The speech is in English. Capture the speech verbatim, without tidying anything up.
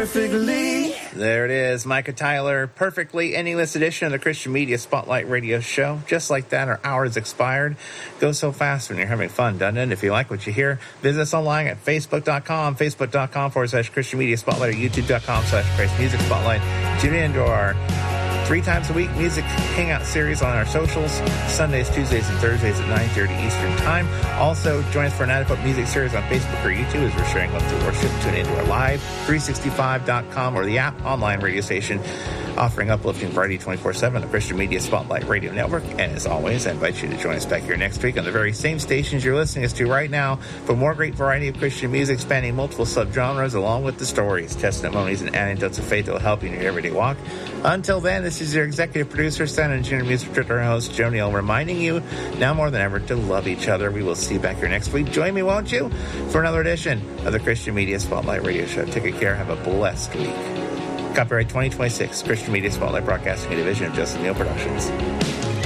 perfectly. There it is, Micah Tyler, perfectly ending this edition of the Christian Media Spotlight Radio Show. Just like that, our hour has expired. Goes so fast when you're having fun, doesn't it? If you like what you hear, visit us online at facebook dot com, facebook.com forward slash Christian Media Spotlight, or youtube.com slash Christ Music Spotlight. Tune in to our three times a week music hangout series on our socials, Sundays, Tuesdays, and Thursdays at nine thirty Eastern Time. Also, join us for an Adequate Music series on Facebook or YouTube as we're sharing love to worship. Tune into our live three sixty-five dot com or the app online radio station offering uplifting variety twenty-four seven, the Christian Media Spotlight Radio Network. And as always, I invite you to join us back here next week on the very same stations you're listening us to right now for more great variety of Christian music spanning multiple subgenres, along with the stories, testimonies, and anecdotes of faith that will help you in your everyday walk. Until then, this is your executive producer, sound engineer, music director, and host, Joe Neal, reminding you now more than ever to love each other. We will see you back here next week. Join me, won't you, for another edition of the Christian Media Spotlight Radio Show. Take good care. Have a blessed week. Copyright twenty twenty-six, Christian Media Spotlight Broadcasting, a division of Joseph Neal Productions.